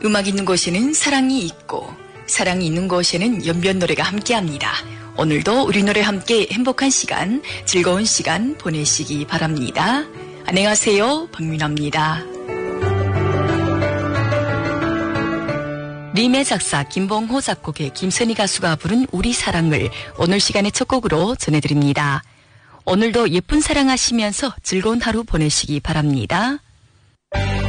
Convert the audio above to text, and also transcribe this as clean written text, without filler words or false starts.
음악 있는 곳에는 사랑이 있고 사랑이 있는 곳에는 연변 노래가 함께합니다. 오늘도 우리 노래 함께 행복한 시간, 즐거운 시간 보내시기 바랍니다. 안녕하세요, 박민아입니다. 림의 작사 김봉호 작곡의 김선희 가수가 부른 우리 사랑을 오늘 시간의 첫 곡으로 전해드립니다. 오늘도 예쁜 사랑하시면서 즐거운 하루 보내시기 바랍니다.